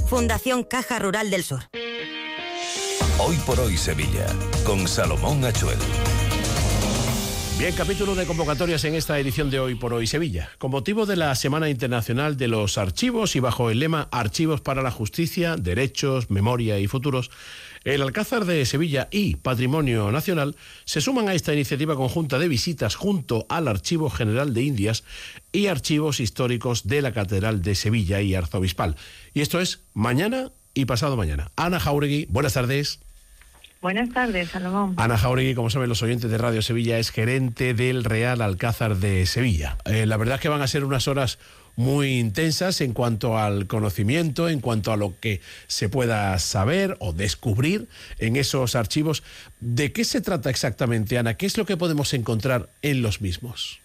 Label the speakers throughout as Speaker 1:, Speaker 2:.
Speaker 1: Fundación Caja Rural del Sur.
Speaker 2: Hoy por hoy Sevilla, con Salomón Achuel.
Speaker 3: Bien, capítulo de convocatorias en esta edición de Hoy por Hoy Sevilla. Con motivo de la Semana Internacional de los Archivos y bajo el lema Archivos para la Justicia, Derechos, Memoria y Futuros, el Alcázar de Sevilla y Patrimonio Nacional se suman a esta iniciativa conjunta de visitas junto al Archivo General de Indias y archivos históricos de la Catedral de Sevilla y Arzobispal. Y esto es mañana y pasado mañana. Ana Jáuregui, buenas tardes.
Speaker 4: Buenas tardes, Salomón.
Speaker 3: Ana Jáuregui, como saben los oyentes de Radio Sevilla, es gerente del Real Alcázar de Sevilla. La verdad es que van a ser unas horas muy intensas en cuanto al conocimiento, en cuanto a lo que se pueda saber o descubrir en esos archivos. ¿De qué se trata exactamente, Ana? ¿Qué es lo que podemos encontrar en los mismos?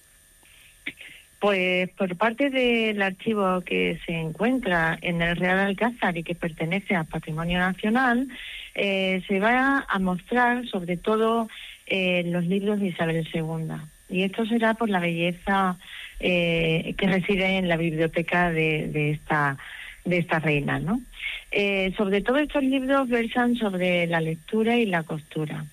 Speaker 4: Pues por parte del archivo que se encuentra en el Real Alcázar y que pertenece al Patrimonio Nacional, se va a mostrar sobre todo los libros de Isabel II. Y esto será por la belleza que reside en la biblioteca de esta reina, ¿no? Sobre todo estos libros versan sobre la lectura y la costura.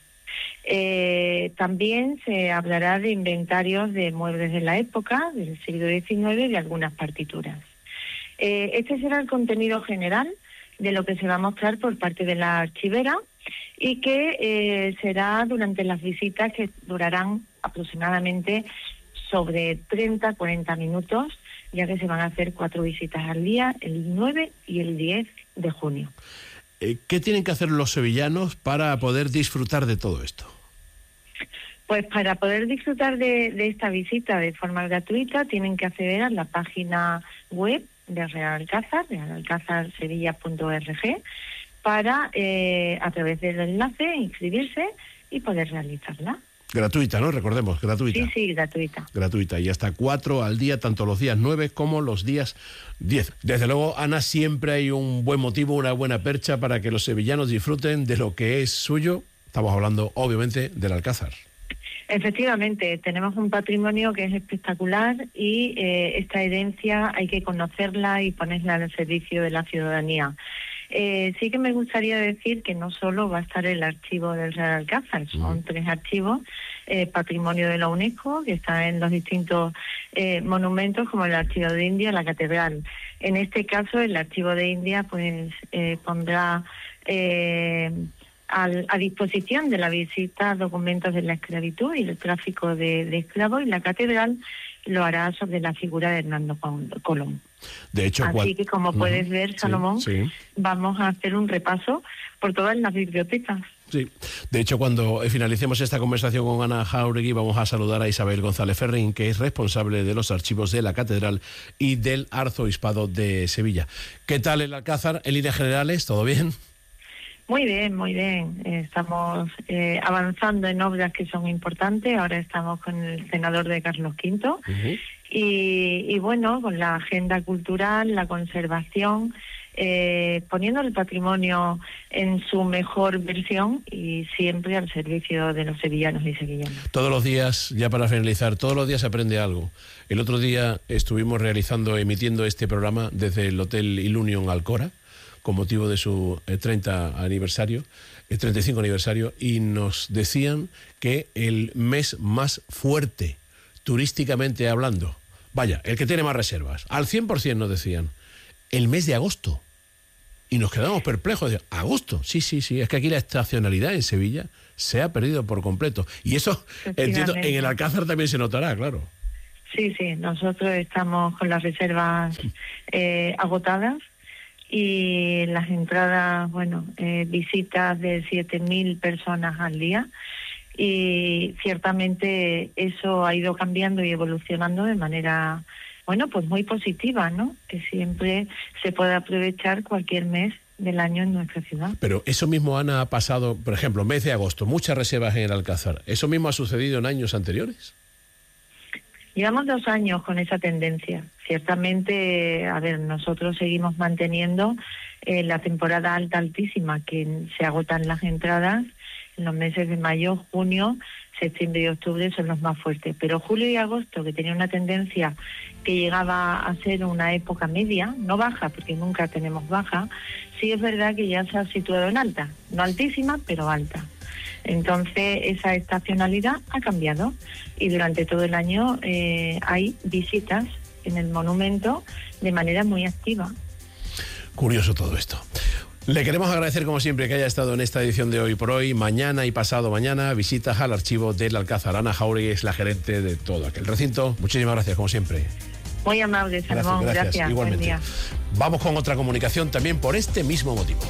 Speaker 4: También se hablará de inventarios de muebles de la época, del siglo XIX, y de algunas partituras. Este será el contenido general de lo que se va a mostrar por parte de la archivera y que será durante las visitas que durarán aproximadamente sobre 30-40 minutos, ya que se van a hacer 4 visitas al día, el 9 y el 10 de junio.
Speaker 3: ¿Qué tienen que hacer los sevillanos para poder disfrutar de todo esto?
Speaker 4: Pues para poder disfrutar de esta visita de forma gratuita tienen que acceder a la página web de Real Alcázar, realalcazarsevilla.org, para a través del enlace inscribirse y poder realizarla.
Speaker 3: Gratuita, ¿no? Recordemos, gratuita.
Speaker 4: Sí, gratuita.
Speaker 3: Gratuita, y hasta 4 al día, tanto los días 9 como los días 10. Desde luego, Ana, siempre hay un buen motivo, una buena percha para que los sevillanos disfruten de lo que es suyo. Estamos hablando, obviamente, del Alcázar.
Speaker 4: Efectivamente, tenemos un patrimonio que es espectacular y esta herencia hay que conocerla y ponerla al servicio de la ciudadanía. Sí que me gustaría decir que no solo va a estar el archivo del Real Alcázar, son 3 archivos, patrimonio de la UNESCO, que está en los distintos monumentos, como el Archivo de India, la Catedral. En este caso, el Archivo de India pues pondrá a disposición de la visita documentos de la esclavitud y el tráfico de esclavos, y la Catedral lo hará sobre la figura de Hernando Colón.
Speaker 3: De hecho,
Speaker 4: así que, como puedes ver, Salomón, vamos a hacer un repaso por todas las bibliotecas.
Speaker 3: Sí. De hecho, cuando finalicemos esta conversación con Ana Jáuregui, vamos a saludar a Isabel González Ferrín, que es responsable de los archivos de la Catedral y del Arzobispado de Sevilla. ¿Qué tal el Alcázar? En líneas generales, ¿todo bien?
Speaker 4: Muy bien, muy bien. Estamos avanzando en obras que son importantes. Ahora estamos con el senador de Carlos V. Y bueno, con la agenda cultural, la conservación, poniendo el patrimonio en su mejor versión y siempre al servicio de los sevillanos y sevillanas.
Speaker 3: Todos los días, ya para finalizar, todos los días se aprende algo. El otro día estuvimos emitiendo este programa desde el Hotel Ilunion Alcora, con motivo de su 35 aniversario, y nos decían que el mes más fuerte, turísticamente hablando, vaya, el que tiene más reservas, al 100% nos decían, el mes de agosto. Y nos quedamos perplejos. ¿Agosto? Sí, es que aquí la estacionalidad en Sevilla se ha perdido por completo. Y eso, entiendo, en el Alcázar también se notará, claro.
Speaker 4: Sí, nosotros estamos con las reservas agotadas. Y las entradas, visitas de 7.000 personas al día, y ciertamente eso ha ido cambiando y evolucionando de manera, pues muy positiva, ¿no? Que siempre se puede aprovechar cualquier mes del año en nuestra ciudad.
Speaker 3: Pero eso mismo, Ana, ha pasado, por ejemplo, mes de agosto, muchas reservas en el Alcázar. ¿Eso mismo ha sucedido en años anteriores?
Speaker 4: Llevamos 2 años con esa tendencia. Ciertamente, nosotros seguimos manteniendo la temporada altísima, que se agotan las entradas los meses de mayo, junio, septiembre y octubre son los más fuertes. Pero julio y agosto, que tenía una tendencia que llegaba a ser una época media, no baja, porque nunca tenemos baja, sí es verdad que ya se ha situado en alta. No altísima, pero alta. Entonces, esa estacionalidad ha cambiado y durante todo el año hay visitas en el monumento de manera muy activa.
Speaker 3: Curioso todo esto. Le queremos agradecer, como siempre, que haya estado en esta edición de Hoy por Hoy. Mañana y pasado mañana, visitas al archivo del Alcázar. Ana Jáuregui es la gerente de todo aquel recinto. Muchísimas gracias, como siempre.
Speaker 4: Muy amable, Salomón. Gracias.
Speaker 3: Igualmente. Vamos con otra comunicación también por este mismo motivo.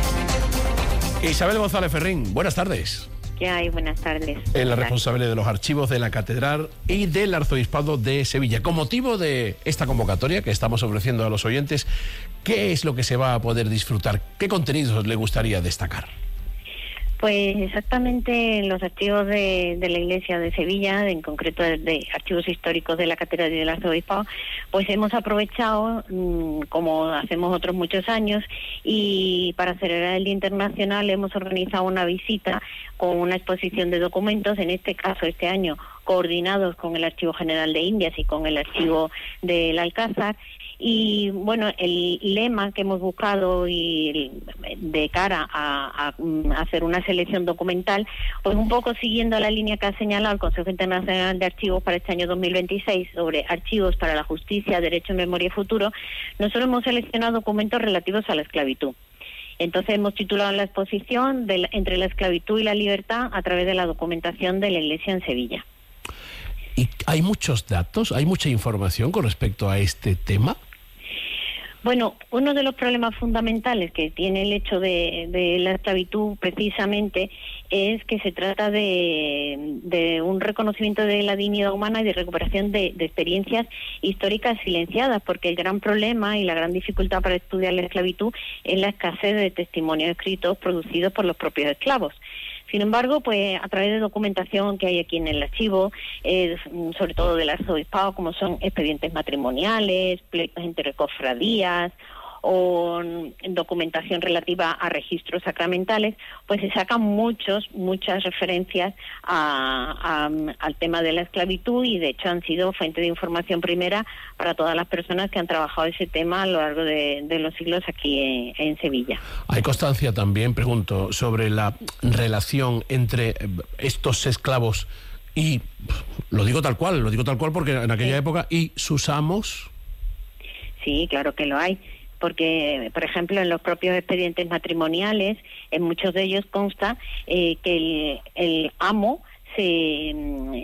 Speaker 3: Isabel González Ferrín, buenas tardes.
Speaker 5: ¿Qué hay? Buenas tardes.
Speaker 3: Es la responsable de los archivos de la Catedral y del Arzobispado de Sevilla. Con motivo de esta convocatoria que estamos ofreciendo a los oyentes, ¿qué es lo que se va a poder disfrutar? ¿Qué contenidos le gustaría destacar?
Speaker 5: Pues exactamente los archivos de la Iglesia de Sevilla, en concreto de archivos históricos de la Catedral y del Arzobispado, pues hemos aprovechado, como hacemos otros muchos años, y para celebrar el Día Internacional hemos organizado una visita con una exposición de documentos, en este caso este año coordinados con el Archivo General de Indias y con el Archivo del Alcázar. Y bueno, el lema que hemos buscado y de cara a hacer una selección documental, pues un poco siguiendo la línea que ha señalado el Consejo Internacional de Archivos para este año 2026 sobre archivos para la justicia, derecho, memoria y futuro, nosotros hemos seleccionado documentos relativos a la esclavitud. Entonces hemos titulado la exposición Entre la esclavitud y la libertad a través de la documentación de la Iglesia en Sevilla.
Speaker 3: ¿Y hay muchos datos, hay mucha información con respecto a este tema?
Speaker 5: Bueno, uno de los problemas fundamentales que tiene el hecho de la esclavitud precisamente es que se trata de un reconocimiento de la dignidad humana y de recuperación de experiencias históricas silenciadas, porque el gran problema y la gran dificultad para estudiar la esclavitud es la escasez de testimonios escritos producidos por los propios esclavos. Sin embargo, pues a través de documentación que hay aquí en el archivo, sobre todo del arzobispado, como son expedientes matrimoniales, pleitos entre cofradías o documentación relativa a registros sacramentales, pues se sacan muchas referencias al tema de la esclavitud y de hecho han sido fuente de información primera para todas las personas que han trabajado ese tema a lo largo de los siglos aquí en Sevilla.
Speaker 3: Hay constancia también, pregunto, sobre la relación entre estos esclavos y, lo digo tal cual porque en aquella época, y sus amos.
Speaker 5: Sí, claro que lo hay. Porque, por ejemplo, en los propios expedientes matrimoniales, en muchos de ellos consta que el amo se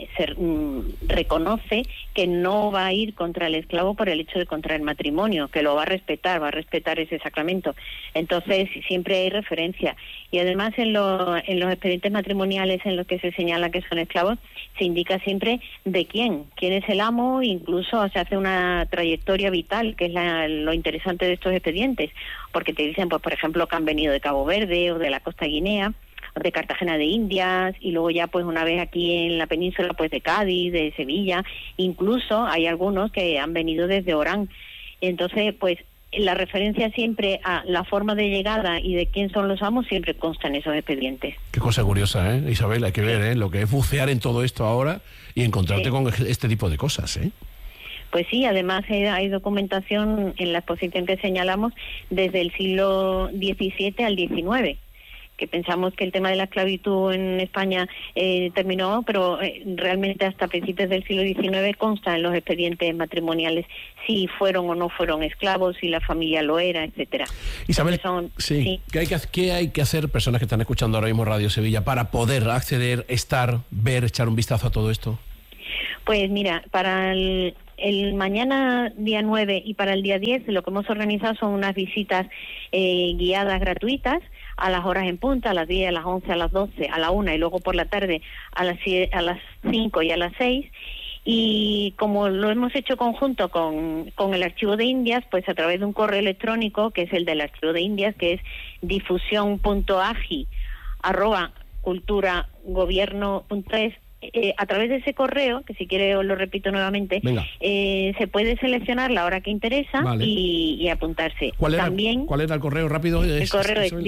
Speaker 5: reconoce que no va a ir contra el esclavo por el hecho de contraer matrimonio, que lo va a respetar ese sacramento. Entonces, siempre hay referencia. Y además, en los expedientes matrimoniales en los que se señala que son esclavos, se indica siempre de quién es el amo, incluso se hace una trayectoria vital, que es lo interesante de estos expedientes, porque te dicen, pues por ejemplo, que han venido de Cabo Verde o de la Costa Guinea, de Cartagena de Indias, y luego ya pues una vez aquí en la península pues de Cádiz, de Sevilla, incluso hay algunos que han venido desde Orán. Entonces pues la referencia siempre a la forma de llegada y de quién son los amos siempre consta en esos expedientes.
Speaker 3: Qué cosa curiosa, Isabel, hay que ver lo que es bucear en todo esto ahora y encontrarte con este tipo de cosas,
Speaker 5: Pues sí, además hay documentación en la exposición que señalamos desde el siglo XVII al XIX, que pensamos que el tema de la esclavitud en España terminó, pero realmente hasta principios del siglo XIX consta en los expedientes matrimoniales si fueron o no fueron esclavos, si la familia lo era, etcétera.
Speaker 3: Isabel, sí. ¿Qué hay que hacer, personas que están escuchando ahora mismo Radio Sevilla, para poder acceder, estar, ver, echar un vistazo a todo esto?
Speaker 5: Pues mira, para el mañana día 9 y para el día 10 lo que hemos organizado son unas visitas guiadas gratuitas a las horas en punta, a las 10, a las 11, a las 12, a la 1 y luego por la tarde a las 5 y a las 6. Y como lo hemos hecho conjunto con el Archivo de Indias, pues a través de un correo electrónico que es el del Archivo de Indias, que es difusión.agi@culturagobierno.es, a través de ese correo, que si quiere os lo repito nuevamente, se puede seleccionar la hora que interesa y apuntarse.
Speaker 3: ¿Cuál era el correo rápido?
Speaker 5: El correo es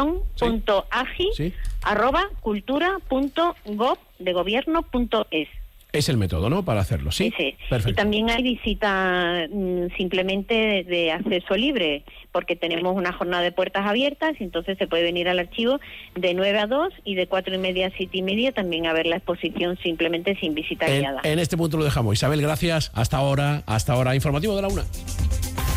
Speaker 5: difusión.agi@cultura.gov.es.
Speaker 3: Es el método, ¿no?, para hacerlo, ¿sí?
Speaker 5: Sí.
Speaker 3: Perfecto.
Speaker 5: Y también hay visita simplemente de acceso libre, porque tenemos una jornada de puertas abiertas, y entonces se puede venir al archivo de 9 a 2 y de 4:30 a 7:30 también a ver la exposición simplemente sin visita guiada.
Speaker 3: En este punto lo dejamos. Isabel, gracias. Hasta ahora. Informativo de la 1.